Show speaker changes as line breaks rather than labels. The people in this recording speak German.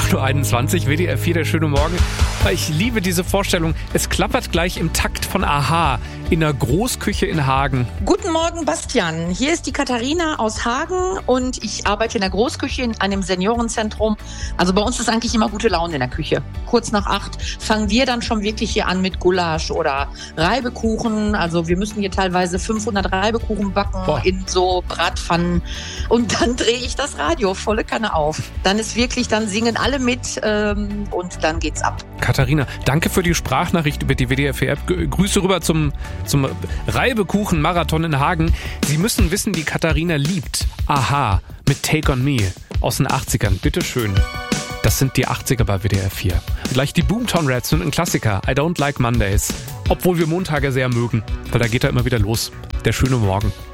8.21 Uhr, WDR 4, der schöne Morgen. Ich liebe diese Vorstellung. Es klappert gleich im Takt von Aha in der Großküche in Hagen.
Guten Morgen, Bastian. Hier ist die Katharina aus Hagen und ich arbeite in der Großküche in einem Seniorenzentrum. Also bei uns ist eigentlich immer gute Laune in der Küche. Kurz nach 8 fangen wir dann schon wirklich hier an mit Gulasch oder Reibekuchen. Also wir müssen hier teilweise 500 Reibekuchen backen in so Bratpfannen. Und dann drehe ich das Radio volle Kanne auf. Dann singen alle mit und dann geht's ab.
Katharina, danke für die Sprachnachricht über die WDR 4-App. Grüße rüber zum Reibekuchen-Marathon in Hagen. Sie müssen wissen, die Katharina liebt Aha mit Take on Me aus den 80ern. Bitteschön. Das sind die 80er bei WDR 4. Gleich die Boomtown Rats und ein Klassiker, I Don't Like Mondays. Obwohl wir Montage sehr mögen, weil da geht er immer wieder los. Der schöne Morgen.